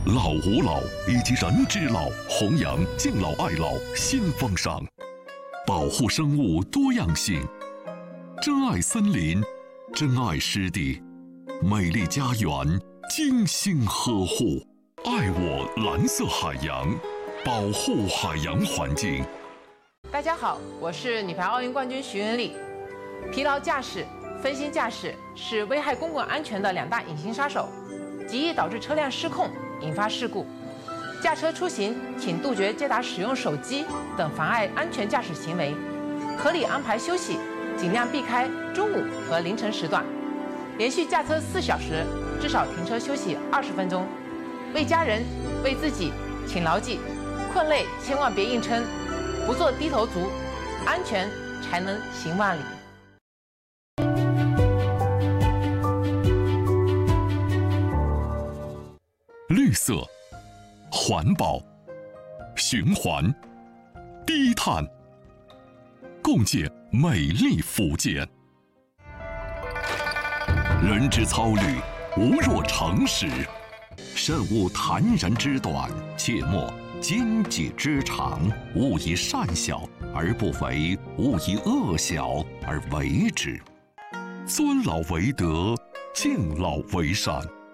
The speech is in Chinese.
老吾老以及人之老，弘扬敬老爱老新风尚，保护生物多样性，珍爱森林，珍爱湿地，美丽家园精心呵护，爱我蓝色海洋，保护海洋环境。 大家好，我是女排奥运冠军徐文丽。疲劳驾驶、分心驾驶是危害公共安全的2大隐形杀手，极易导致车辆失控，引发事故。驾车出行，请杜绝接打使用手机等妨碍安全驾驶行为，合理安排休息，尽量避开中午和凌晨时段。连续驾车4小时，至少停车休息20分钟。为家人，为自己，请牢记：困累千万别硬撑，不做低头族，安全才能行万里。 绿色、环保、循环、低碳，共建美丽福建。人之操虑，无若成实；慎勿谈人之短，切莫奸己之长。勿以善小而不为，勿以恶小而为之。尊老为德，敬老为善。